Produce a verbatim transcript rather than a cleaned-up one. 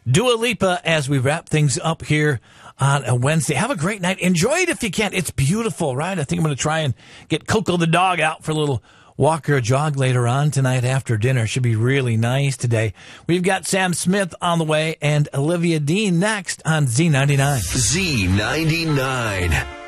Dua Lipa as we wrap things up here on a Wednesday. Have a great night. Enjoy it if you can. It's beautiful, right? I think I'm going to try and get Coco the dog out for a little walk or a jog later on tonight after dinner. Should be really nice today. We've got Sam Smith on the way and Olivia Dean next on Z ninety-nine. Z ninety-nine.